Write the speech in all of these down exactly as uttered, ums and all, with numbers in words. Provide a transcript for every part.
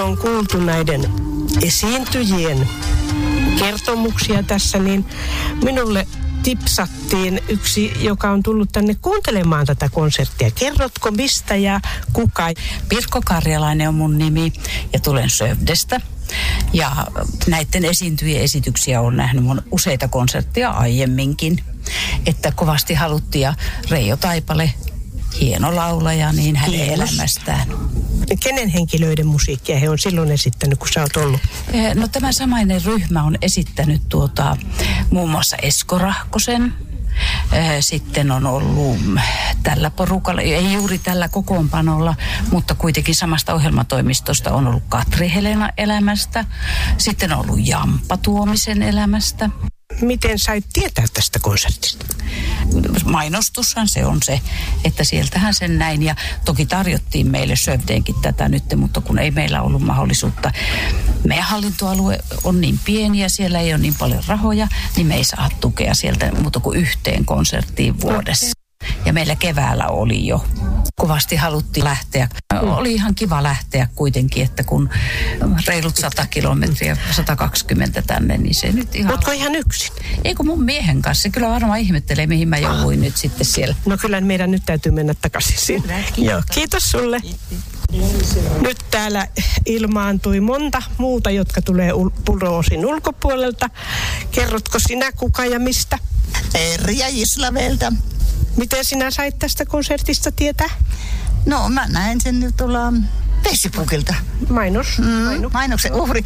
on kuultu näiden esiintyjien kertomuksia tässä, niin minulle tipsattiin yksi, joka on tullut tänne kuuntelemaan tätä konserttia. Kerrotko mistä ja kuka? Pirkko Karjalainen on mun nimi ja tulen Sövdestä. Ja näiden esiintyjien esityksiä on nähnyt mun useita konsertteja aiemminkin. Että kovasti haluttiin ja Reijo Taipale, hieno laulaja, niin hänen Kiitos. Elämästään. Kenen henkilöiden musiikkia he on silloin esittänyt, kun sä oot ollut? No tämä samainen ryhmä on esittänyt tuota, muun muassa Esko Rahkosen. Sitten on ollut tällä porukalla, ei juuri tällä kokoonpanolla, mutta kuitenkin samasta ohjelmatoimistosta on ollut Katri Helena elämästä. Sitten on ollut Jampa Tuomisen elämästä. Miten sait tietää tästä konsertista? Mainostushan se on se, että sieltähän sen näin. Ja toki tarjottiin meille Sövdeenkin tätä nyt, mutta kun ei meillä ollut mahdollisuutta. Meidän hallintoalue on niin pieni ja siellä ei ole niin paljon rahoja, niin me ei saa tukea sieltä muuta kuin yhteen konserttiin vuodessa. Ja meillä keväällä oli jo. Kovasti haluttiin lähteä. Oli ihan kiva lähteä kuitenkin, että kun reilut sata kilometriä, sata kaksikymmentä tänne, niin se nyt ihan... Ootko ihan yksin? Ei kun mun miehen kanssa. Se kyllä varmaan ihmettelee, mihin mä jouduin nyt sitten siellä. No kyllä meidän nyt täytyy mennä takaisin sinne. Joo, kiitos sulle. Nyt täällä ilmaantui monta muuta, jotka tulee Puroosin ulkopuolelta. Kerrotko sinä kuka ja mistä? Erja Islavelta. Miten sinä sait tästä konsertista tietää? No mä näin sen nyt tuolla Facebookilta. Mainos. Mm, Mainu. mainoksen uhri.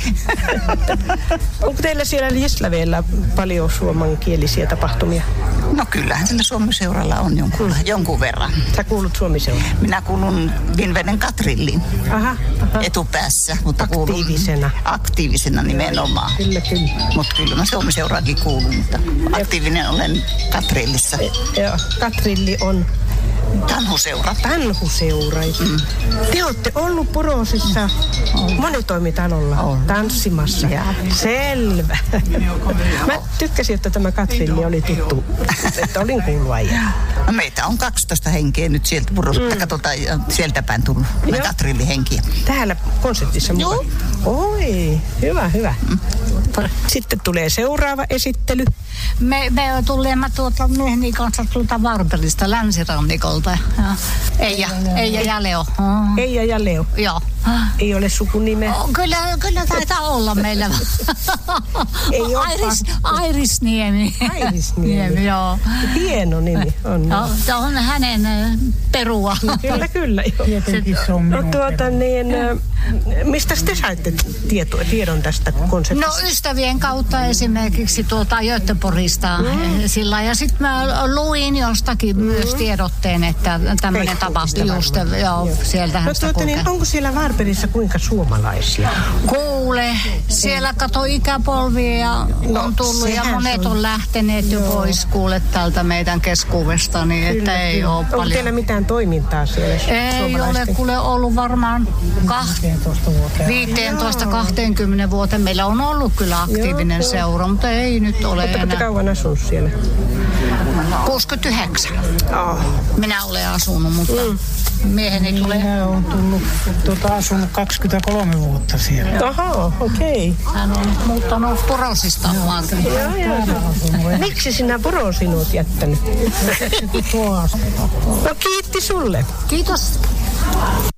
Onko teillä siellä Gislavedellä paljon suomenkielisiä tapahtumia? No kyllähän sillä Suomi-seuralla on jonkun, mm. jonkun verran. Sä kuulut Suomi-seuraan? Minä kuulun Vinveden Katrilliin aha, aha. etupäässä. Mutta aktiivisena. Kuulun, aktiivisena nimenomaan. Kyllä, kyllä. Mutta kyllä mä Suomi-seuraakin kuulun, mutta aktiivinen olen Katrillissa. Joo, Katrilli on... Tanhuseura. Tanhuseura. Mm. Te olette ollut Puroosissa monitoimitalolla Olen. tanssimassa. Ja. Selvä. Mä tykkäsin, että tämä Katrilli oli tuttu, että olin kuullut aiemmin. No meitä on kaksitoista henkeä nyt sieltä Puroosista, mm. katsotaan sieltä päin tullut. Me Katrilli-henkiä. Täällä konsertissa mukaan? Oi, hyvä, hyvä. Mm. Sitten tulee seuraava esittely. Me, me tulemme tuolta mieheni kanssa tuolta Varbergista, länsirannikolta. Eija, Eija ja Leo. Eija ja Leo. Joo. Ei ole sukunimeä. Oh, kyllä, kyllä taitaa olla meillä. Ei ole. Airis, Airisniemi. Airisniemi. Joo. Hieno nimi on. No, se on hänen perua. Kyllä, kyllä. Tietenkin se on minun tuota, niin, mistä te saitte tieto, tiedon tästä konseptista? No ystävien kautta esimerkiksi tuolta Göteborgista. Mm. Sillä ja sitten mä luin jostakin mm. myös tiedotteen, että tämmöinen tapahtui just. Joo, sieltähän no, sitä tuota, niin, onko siellä Varbergissa kuinka suomalaisia? Kuule, siellä kato ikäpolvia ja no, on tullut ja monet on, on lähteneet jo pois kuule tältä meidän keskuudesta, niin kyllä, että ei kyllä. ole paljon. Onko teillä mitään toimintaa siellä? Ei ole kuule ollut varmaan viisitoista kaksikymmentä vuoteen. Meillä on ollut kyllä aktiivinen joo, seura, mutta ei nyt ole enää. Oletteko te kauan asunut siellä? kuusikymmentäyhdeksän. Oh. Minä olen asunut, mutta mm. mieheni tulee. Minä olen tullut, tuota, asunut kaksikymmentäkolme vuotta siellä. Oho, okei. Okay. Hän on muuttanut Purosista. Joo, joo. Miksi sinä Purosin olet jättänyt? No kiitti sulle. Kiitos.